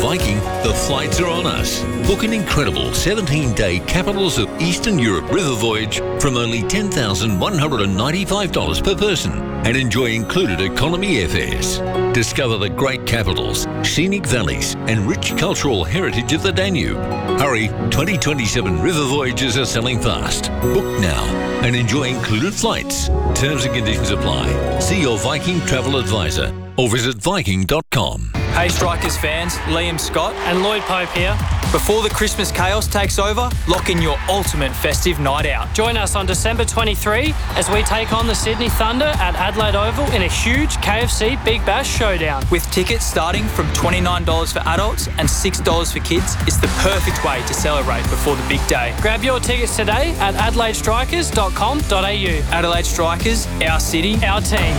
Viking, the flights are on us. Book an incredible 17-day Capitals of Eastern Europe river voyage from only $10,195 per person and enjoy included economy airfares. Discover the great capitals, scenic valleys and rich cultural heritage of the Danube. Hurry, 2027 river voyages are selling fast. Book now and enjoy included flights. Terms and conditions apply. See your Viking travel advisor or visit Viking.com. Hey Strikers fans, Liam Scott and Lloyd Pope here. Before the Christmas chaos takes over, lock in your ultimate festive night out. Join us on December 23 as we take on the Sydney Thunder at Adelaide Oval in a huge KFC Big Bash showdown. With tickets starting from $29 for adults and $6 for kids, it's the perfect way to celebrate before the big day. Grab your tickets today at adelaidestrikers.com.au. Adelaide Strikers, our city, our team.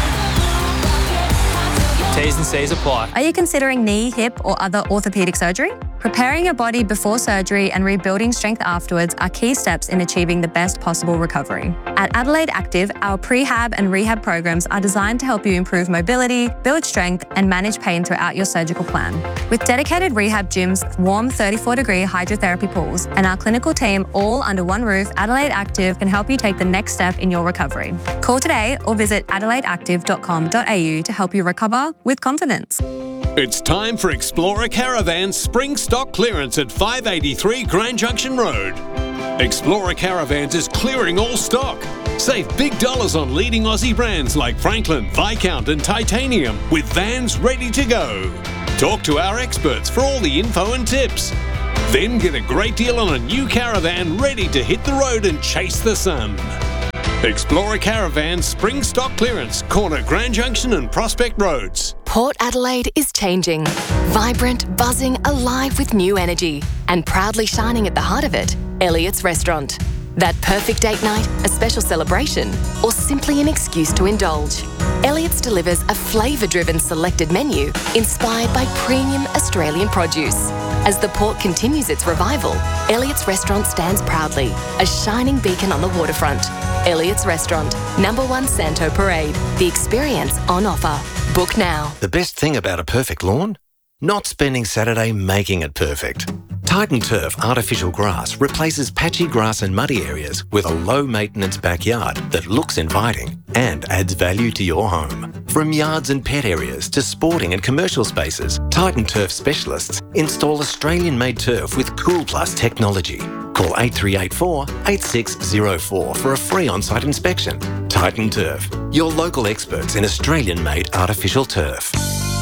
T's and C's apply. Are you considering knee, hip or other orthopaedic surgery? Preparing your body before surgery and rebuilding strength afterwards are key steps in achieving the best possible recovery. At Adelaide Active, our prehab and rehab programs are designed to help you improve mobility, build strength and manage pain throughout your surgical plan. With dedicated rehab gyms, warm 34-degree hydrotherapy pools and our clinical team all under one roof, Adelaide Active can help you take the next step in your recovery. Call today or visit adelaideactive.com.au to help you recover with confidence. It's time for Explorer Caravan's spring stock clearance at 583 Grand Junction Road. Explorer Caravans is clearing all stock. Save big dollars on leading Aussie brands like Franklin, Viscount and Titanium with vans ready to go. Talk to our experts for all the info and tips. Then get a great deal on a new caravan ready to hit the road and chase the sun. Explorer Caravan spring stock clearance, corner Grand Junction and Prospect Roads. Port Adelaide is changing. Vibrant, buzzing, alive with new energy. And proudly shining at the heart of it, Elliott's Restaurant. That perfect date night, a special celebration, or simply an excuse to indulge. Elliott's delivers a flavour-driven selected menu inspired by premium Australian produce. As the port continues its revival, Elliott's Restaurant stands proudly, a shining beacon on the waterfront. Elliott's Restaurant, number 1 Santo Parade. The experience on offer. Book now. The best thing about a perfect lawn? Not spending Saturday making it perfect. Titan Turf artificial grass replaces patchy grass and muddy areas with a low-maintenance backyard that looks inviting and adds value to your home. From yards and pet areas to sporting and commercial spaces, Titan Turf specialists install Australian-made turf with Cool Plus technology. Call 8384 8604 for a free on-site inspection. Titan Turf, your local experts in Australian-made artificial turf.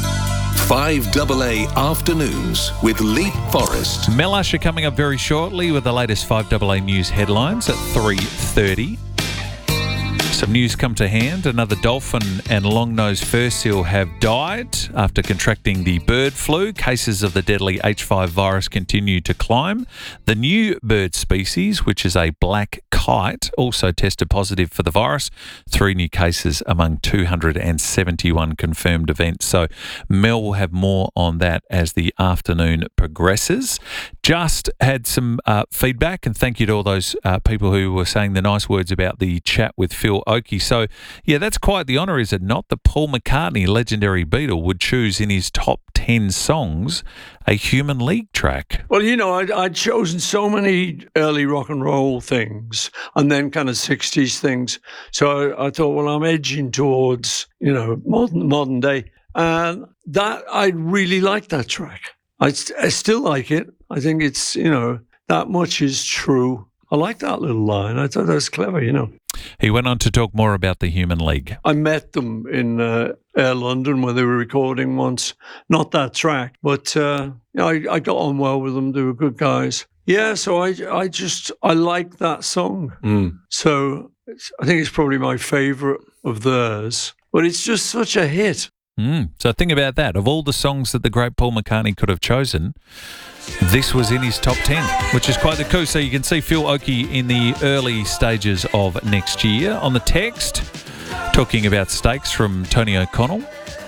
5AA Afternoons with Leap Forest. Mel Usher coming up very shortly with the latest 5AA News headlines at 3:30. Some news come to hand. Another dolphin and long-nosed fur seal have died after contracting the bird flu. Cases of the deadly H5 virus continue to climb. The new bird species, which is a black kite, also tested positive for the virus. 3 new cases among 271 confirmed events. So Mel will have more on that as the afternoon progresses. Just had some feedback, and thank you to all those people who were saying the nice words about the chat with Phil Oakey. So, yeah, that's quite the honour, is it not? That Paul McCartney, legendary Beatle, would choose in his top 10 songs a Human League track. Well, you know, I'd chosen so many early rock and roll things and then kind of 60s things. So I thought, well, I'm edging towards, you know, modern day. And that, I really like that track. I still like it. I think it's, you know, that much is true. I like that little line. I thought that was clever, you know. He went on to talk more about the Human League. I met them in Air London where they were recording once. Not that track, but you know, I got on well with them. They were good guys. Yeah, so I like that song. So I think it's probably my favourite of theirs. But it's just such a hit. So think about that. Of all the songs that the great Paul McCartney could have chosen, this was in his top 10, which is quite the coup. So you can see Phil Oakey in the early stages of next year. On the text, talking about steaks from Tony O'Connell.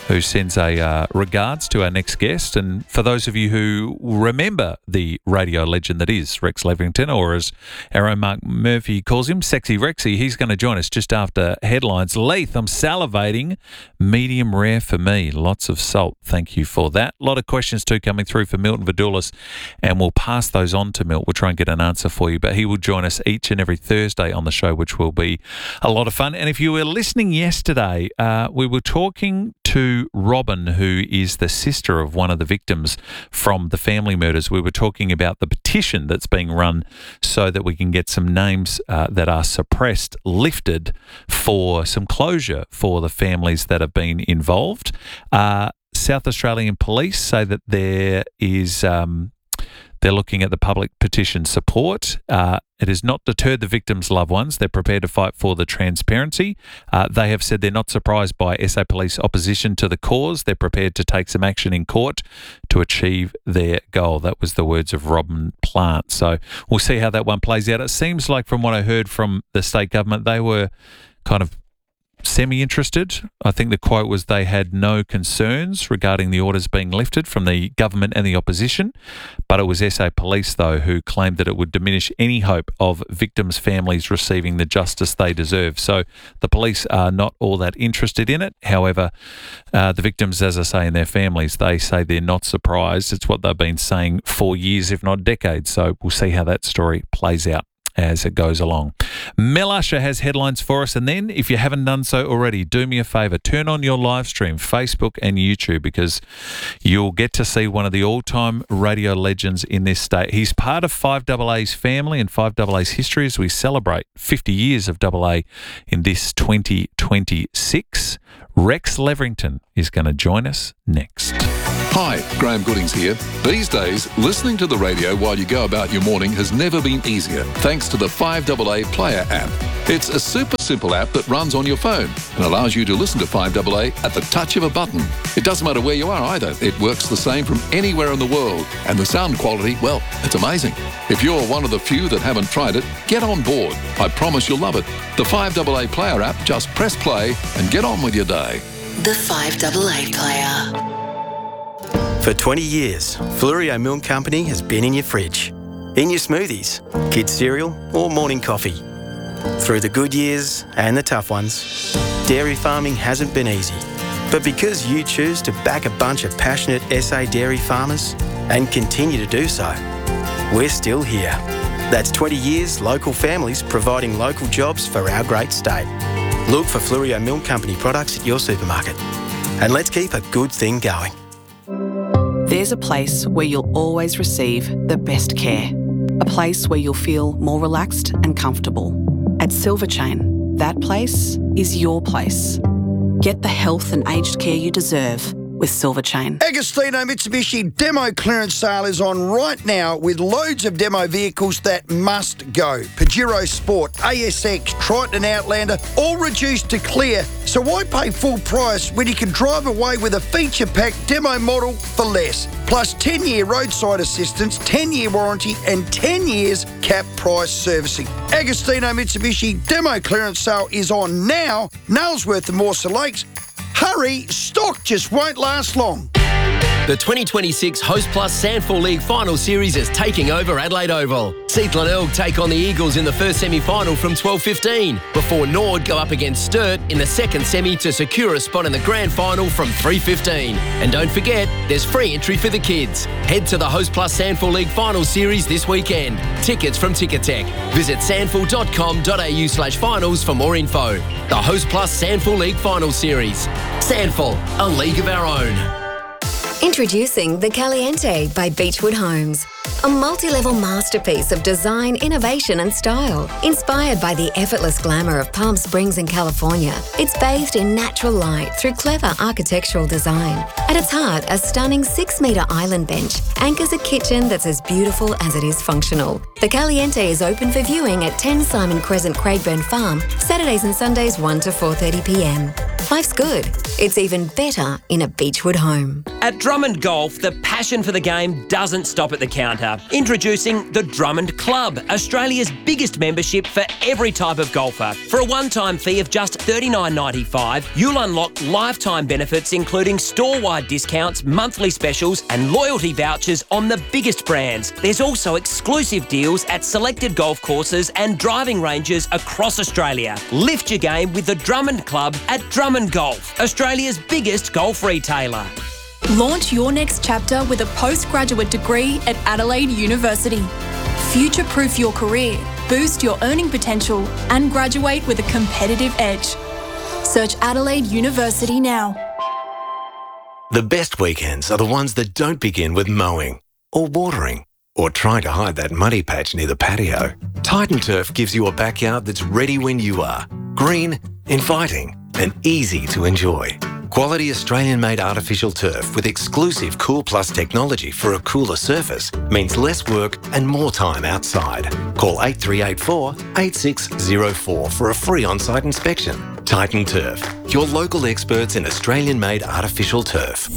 who sends a regards to our next guest. And for those of you who remember the radio legend that is Rex Leverington, or as our own Mark Murphy calls him, Sexy Rexy, he's going to join us just after headlines. Leith, I'm salivating. Medium rare for me. Lots of salt. Thank you for that. A lot of questions too coming through for Milton Vidoulis, and we'll pass those on to Milt. We'll try and get an answer for you, but he will join us each and every Thursday on the show, which will be a lot of fun. And if you were listening yesterday, we were talking to Robin, who is the sister of one of the victims from the family murders. We were talking about the petition that's being run so that we can get some names that are suppressed lifted for some closure for the families that have been involved. South Australian Police say that there is... they're looking at the public petition support. It has not deterred the victims' loved ones. They're prepared to fight for the transparency. They have said they're not surprised by SA Police opposition to the cause. They're prepared to take some action in court to achieve their goal. That was the words of Robin Plant. So we'll see how that one plays out. It seems like from what I heard from the state government, they were kind of semi-interested. I think the quote was they had no concerns regarding the orders being lifted from the government and the opposition, but it was SA Police, though, who claimed that it would diminish any hope of victims' families receiving the justice they deserve. So the police are not all that interested in it. However, the victims, as I say, and their families, they say they're not surprised. It's what they've been saying for years, if not decades. So we'll see how that story plays out as it goes along. Mel Usher has headlines for us, and then if you haven't done so already, do me a favour, turn on your live stream, Facebook and YouTube, because you'll get to see one of the all-time radio legends in this state. He's part of 5AA's family and 5AA's history as we celebrate 50 years of AA in this 2026. Rex Leverington is going to join us next. Hi, Graham Goodings here. These days, listening to the radio while you go about your morning has never been easier, thanks to the 5AA Player app. It's a super simple app that runs on your phone and allows you to listen to 5AA at the touch of a button. It doesn't matter where you are either. It works the same from anywhere in the world. And the sound quality, well, it's amazing. If you're one of the few that haven't tried it, get on board. I promise you'll love it. The 5AA Player app, just press play and get on with your day. The 5AA Player. For 20 years, Flurio Milk Company has been in your fridge, in your smoothies, kids' cereal or morning coffee. Through the good years and the tough ones, dairy farming hasn't been easy. But because you choose to back a bunch of passionate SA dairy farmers and continue to do so, we're still here. That's 20 years local families providing local jobs for our great state. Look for Flurio Milk Company products at your supermarket. And let's keep a good thing going. There's a place where you'll always receive the best care. A place where you'll feel more relaxed and comfortable. At Silver Chain, that place is your place. Get the health and aged care you deserve with Silver Chain. Agostino Mitsubishi demo clearance sale is on right now with loads of demo vehicles that must go. Pajero Sport, ASX, Triton and Outlander, all reduced to clear. So why pay full price when you can drive away with a feature-packed demo model for less? Plus 10-year roadside assistance, 10-year warranty and 10 years cap price servicing. Agostino Mitsubishi demo clearance sale is on now. Nailsworth and Morse Lakes. Hurry, stock just won't last long. The 2026 Host Plus Sandford League Final Series is taking over Adelaide Oval. Seath Glenelg take on the Eagles in the first semi-final from 12:15, before Nord go up against Sturt in the second semi to secure a spot in the grand final from 3:15. And don't forget, there's free entry for the kids. Head to the Host Plus Sandford League Final Series this weekend. Tickets from Ticketek. Visit sandford.com.au/finals for more info. The Host Plus Sandford League Final Series. Sandford, a league of our own. Introducing the Caliente by Beechwood Homes. A multi-level masterpiece of design, innovation and style. Inspired by the effortless glamour of Palm Springs in California, it's bathed in natural light through clever architectural design. At its heart, a stunning 6-metre island bench anchors a kitchen that's as beautiful as it is functional. The Caliente is open for viewing at 10 Simon Crescent, Craigburn Farm, Saturdays and Sundays 1 to 4:30 p.m. Life's good. It's even better in a Beechwood home. At Drummond Golf, the passion for the game doesn't stop at the counter. Introducing the Drummond Club, Australia's biggest membership for every type of golfer. For a one-time fee of just $39.95, you'll unlock lifetime benefits including store-wide discounts, monthly specials and loyalty vouchers on the biggest brands. There's also exclusive deals at selected golf courses and driving ranges across Australia. Lift your game with the Drummond Club at Drummond Golf, Australia's biggest golf retailer. Launch your next chapter with a postgraduate degree at Adelaide University. Future-proof your career, boost your earning potential and graduate with a competitive edge. Search Adelaide University now. The best weekends are the ones that don't begin with mowing or watering or trying to hide that muddy patch near the patio. Titan Turf gives you a backyard that's ready when you are. Green, inviting and easy to enjoy. Quality Australian-made artificial turf with exclusive Cool Plus technology for a cooler surface means less work and more time outside. Call 8384 8604 for a free on-site inspection. Titan Turf, your local experts in Australian-made artificial turf.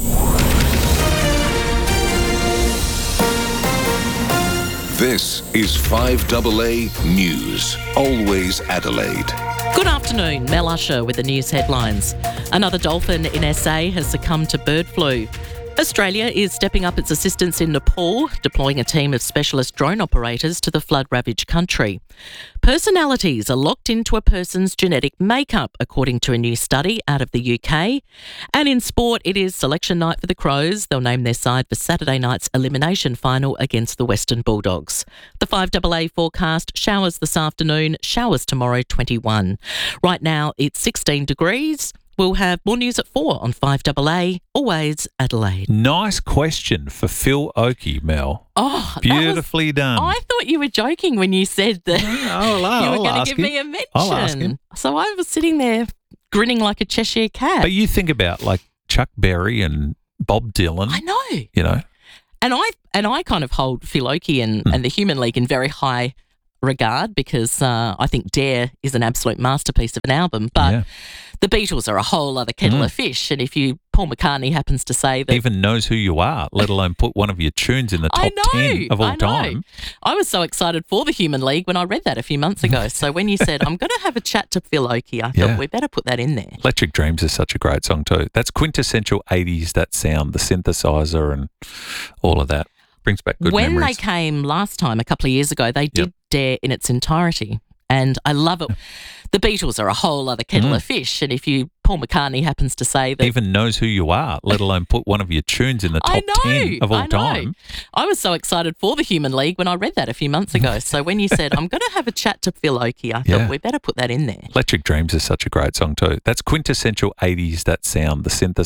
This is 5AA News. Always Adelaide. Good afternoon, Mel Usher with the news headlines. Another dolphin in SA has succumbed to bird flu. Australia is stepping up its assistance in Nepal, deploying a team of specialist drone operators to the flood-ravaged country. Personalities are locked into a person's genetic makeup, according to a new study out of the UK. And in sport, it is selection night for the Crows. They'll name their side for Saturday night's elimination final against the Western Bulldogs. The 5AA forecast: showers this afternoon, showers tomorrow, 21. Right now, it's 16 degrees. We'll have more news at 4 on 5AA, always Adelaide. Nice question for Phil Oakey, Mel. Oh, beautifully done. I thought you were joking when you said that you were going to give me a mention. I'll ask him. So I was sitting there grinning like a Cheshire cat. But you think about like Chuck Berry and Bob Dylan. I know. You know. And I kind of hold Phil Oakey and the Human League in very high regard because I think Dare is an absolute masterpiece of an album. But the Beatles are a whole other kettle of fish. And if Paul McCartney happens to say that... Even knows who you are, let alone put one of your tunes in the top 10 of all time. I was so excited for the Human League when I read that a few months ago. So when you said, I'm going to have a chat to Phil Oakey, I thought we better put that in there. Electric Dreams is such a great song too. That's quintessential 80s, that sound, the synthesizer and all of that. Brings back good memories. When they came last time, a couple of years ago, they did Dare in its entirety. And I love it. The Beatles are a whole other kettle of fish. And if Paul McCartney happens to say that... Even knows who you are, let alone put one of your tunes in the top 10 of all time. I was so excited for the Human League when I read that a few months ago. So when you said, I'm going to have a chat to Phil Oakey, I thought we better put that in there. Electric Dreams is such a great song too. That's quintessential 80s, that sound, the synthesizer.